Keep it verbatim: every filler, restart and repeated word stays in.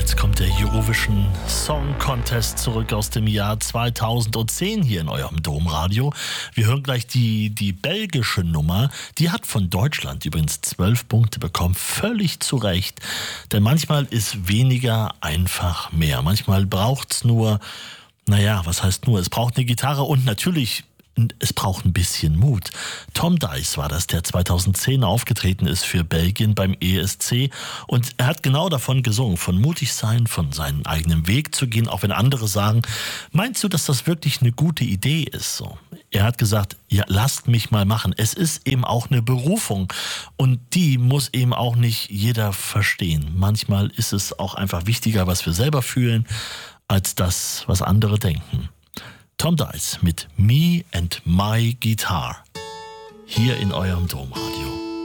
Jetzt kommt der Eurovision Song Contest zurück aus dem Jahr zweitausendzehn hier in eurem Domradio. Wir hören gleich die, die belgische Nummer. Die hat von Deutschland übrigens zwölf Punkte bekommen. Völlig zu Recht. Denn manchmal ist weniger einfach mehr. Manchmal braucht's nur, naja, was heißt nur? Es braucht eine Gitarre und natürlich es braucht ein bisschen Mut. Tom Dice war das, der zweitausendzehn aufgetreten ist für Belgien beim E S C. Und er hat genau davon gesungen, von mutig sein, von seinem eigenen Weg zu gehen, auch wenn andere sagen, meinst du, dass das wirklich eine gute Idee ist? So. Er hat gesagt, ja, lasst mich mal machen. Es ist eben auch eine Berufung und die muss eben auch nicht jeder verstehen. Manchmal ist es auch einfach wichtiger, was wir selber fühlen, als das, was andere denken. Tom Dice mit Me and My Guitar hier in eurem Domradio.